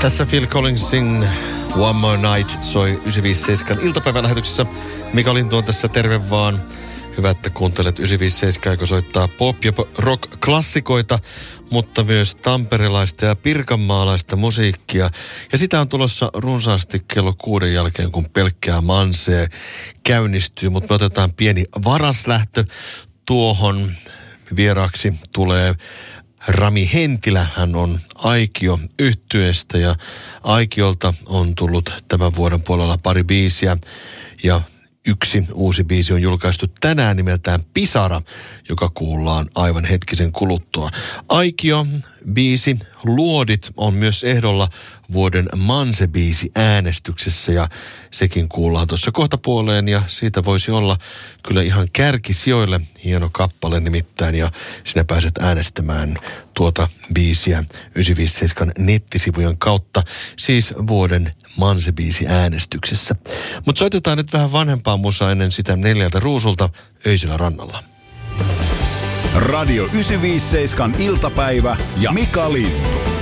Tässä Phil Collinsin One More Night soi 957 iltapäivän lähetyksessä. Mika Lintu on tässä, terve vaan. Hyvä, että kuuntelet 957, joka soittaa pop- ja rock-klassikoita, mutta myös tamperelaista ja pirkanmaalaista musiikkia. Ja sitä on tulossa runsaasti kello 6 jälkeen, kun pelkkää mansee käynnistyy. Mutta me otetaan pieni varaslähtö tuohon. Vieraaksi tulee Rami Hentilä. Hän on Aikio -yhtyeestä ja Aikiolta on tullut tämän vuoden puolella pari biisiä ja yksi uusi biisi on julkaistu tänään nimeltään Pisara, joka kuullaan aivan hetkisen kuluttua. Aikio biisi Luodit on myös ehdolla vuoden Manse-biisi äänestyksessä ja sekin kuullaan tuossa kohtapuoleen ja siitä voisi olla kyllä ihan kärkisijoille hieno kappale nimittäin ja sinä pääset äänestämään tuota biisiä 957 nettisivujen kautta, siis vuoden Manse-biisi äänestyksessä. Mutta soitetaan nyt vähän vanhempaa musaa ennen sitä 4 ruusulta Öisellä rannalla. Radio 957 iltapäivä ja Mika Lintu.